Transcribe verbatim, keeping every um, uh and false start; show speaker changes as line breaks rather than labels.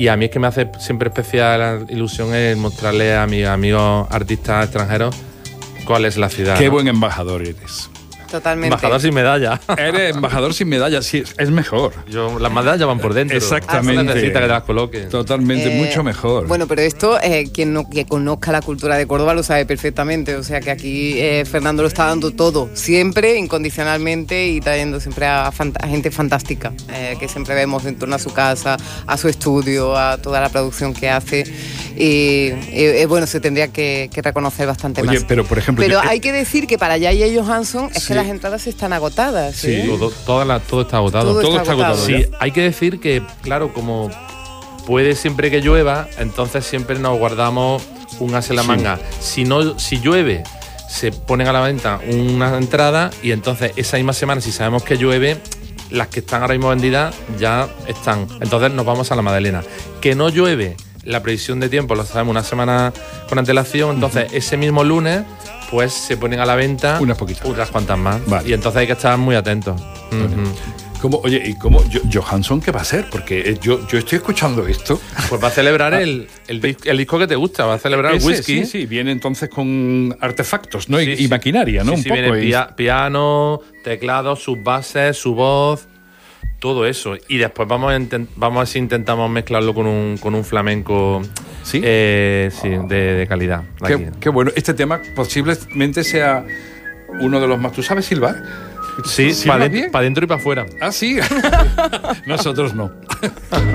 Y a mí es que me hace siempre especial ilusión el mostrarle a mis amigos artistas extranjeros cuál es la ciudad.
Qué
¿no?
buen embajador eres.
Totalmente.
Embajador sin medalla.
Eres embajador sin medalla, sí, es mejor.
Yo, las medallas van por dentro.
Exactamente.
No necesita que te las coloquen.
Totalmente,
Eh,
mucho mejor.
Bueno, pero esto, eh, quien no que conozca la cultura de Córdoba lo sabe perfectamente. O sea que aquí eh, Fernando lo está dando todo, siempre, incondicionalmente, y trayendo siempre a, fant- a gente fantástica, eh, que siempre vemos en torno a su casa, a su estudio, a toda la producción que hace. Y eh, bueno, se tendría que, que reconocer bastante
Oye,
más.
pero por ejemplo...
Pero
yo-
hay que decir que para Yaya Johansson es
Sí.
que las entradas están agotadas.
Sí.
¿eh?
Todo, toda la- todo está agotado.
Todo
Todo
está
está agotado.
agotado.
Sí, hay que decir que, claro, como puede siempre que llueva, entonces siempre nos guardamos un as en la
Sí.
manga. Si no, si llueve, se ponen a la venta una entrada y entonces esa misma semana, si sabemos que llueve, las que están ahora mismo vendidas ya están. Entonces nos vamos a la Madalena. Que no llueve, la previsión de tiempo lo sabemos una semana con antelación, entonces uh-huh. ese mismo lunes pues se ponen a la venta
unas poquitas,
unas cuantas más.
Vale.
Y entonces hay que estar muy atentos.
Vale.
Uh-huh.
¿Cómo, oye, ¿y cómo Jo- Johansson qué va a hacer? Porque yo, yo estoy escuchando esto.
Pues va a celebrar ah, el, el, disco, el disco que te gusta, va a celebrar
ese,
el whisky.
Sí, sí, viene entonces con artefactos, ¿no?
Sí,
y,
sí.
y maquinaria, ¿no?
Sí,
Un
sí,
poco.
viene
es...
pia- piano, teclado, sus bases, su voz, todo eso. Y después vamos a, intent- vamos a ver si intentamos mezclarlo con un, con un flamenco
¿Sí?
eh, sí, de, de calidad. de
Qué,
aquí.
qué bueno. Este tema posiblemente sea uno de los más... ¿Tú sabes silbar?
Sí,
¿Silbas
para
bien?
pa dentro y para afuera.
Ah, sí. Nosotros no.